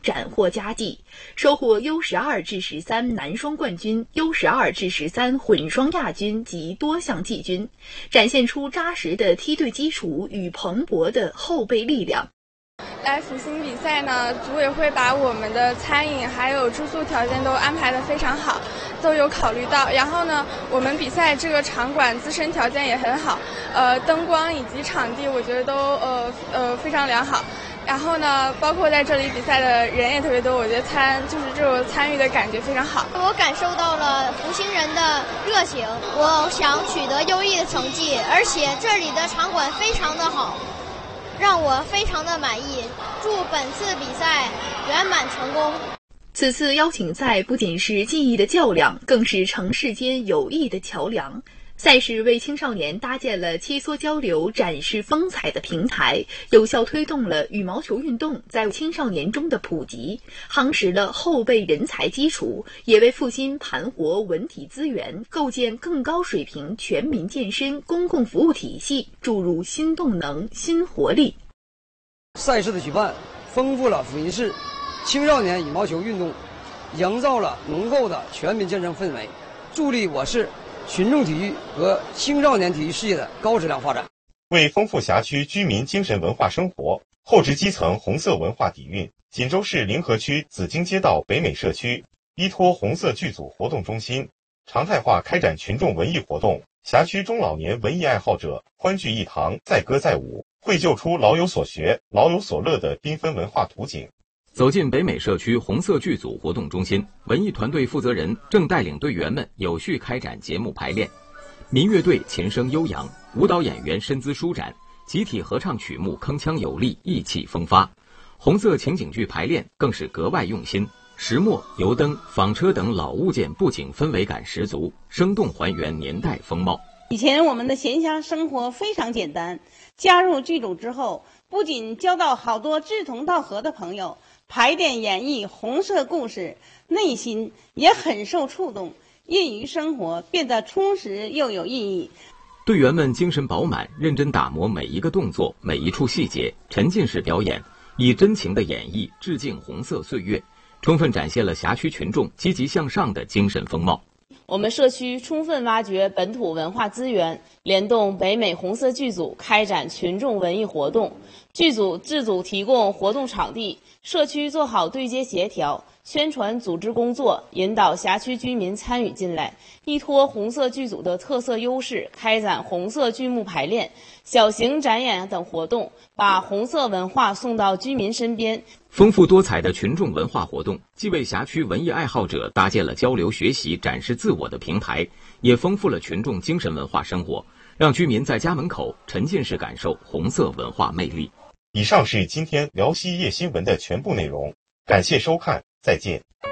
斩获佳绩，收获 U12至13男双冠军、U12至13混双亚军及多项季军，展现出扎实的梯队基础与蓬勃的后备力量。 来阜新比赛呢，组委会把我们的餐饮还有住宿条件都安排得非常好，都有考虑到。然后呢，我们比赛这个场馆自身条件也很好，灯光以及场地我觉得都非常良好。然后呢，包括在这里比赛的人也特别多，我觉得这种参与的感觉非常好。 我感受到了阜新人的热情，我想取得优异的成绩，而且这里的场馆非常的好，让我非常的满意，祝本次比赛圆满成功。 此次邀请赛不仅是技艺的较量，更是城市间友谊的桥梁。赛事为青少年搭建了切磋交流、展示风采的平台，有效推动了羽毛球运动在青少年中的普及，夯实了后备人才基础，也为阜新盘活文体资源、构建更高水平全民健身公共服务体系注入新动能、新活力。 赛事的举办丰富了阜新市青少年羽毛球运动，营造了浓厚的全民健身氛围，助力我市群众体育和青少年体育事业的高质量发展。 为丰富辖区居民精神文化生活，厚植基层红色文化底蕴，锦州市临河区紫荆街道北美社区依托红色剧组活动中心，常态化开展群众文艺活动，辖区中老年文艺爱好者欢聚一堂，载歌载舞，绘就出老有所学、老有所乐的缤纷文化图景。 走进北美社区红色剧组活动中心，文艺团队负责人正带领队员们有序开展节目排练。民乐队琴声悠扬，舞蹈演员身姿舒展，集体合唱曲目铿锵有力，意气风发。红色情景剧排练更是格外用心，石墨、油灯、纺车等老物件布景氛围感十足，生动还原年代风貌。 以前我们的闲暇生活非常简单，加入剧组之后，不仅交到好多志同道合的朋友，排练演绎红色故事，内心也很受触动，业余生活变得充实又有意义。 队员们精神饱满，认真打磨每一个动作、每一处细节，沉浸式表演，以真情的演绎致敬红色岁月，充分展现了辖区群众积极向上的精神风貌。 我们社区充分挖掘本土文化资源，联动北美红色剧组开展群众文艺活动。剧组自主提供活动场地，社区做好对接协调、宣传组织工作，引导辖区居民参与进来，依托红色剧组的特色优势，开展红色剧目排练、小型展演等活动，把红色文化送到居民身边。 丰富多彩的群众文化活动，既为辖区文艺爱好者搭建了交流学习、展示自我的平台，也丰富了群众精神文化生活，让居民在家门口沉浸式感受红色文化魅力。 以上是今天辽西夜新闻的全部内容，感谢收看，再见。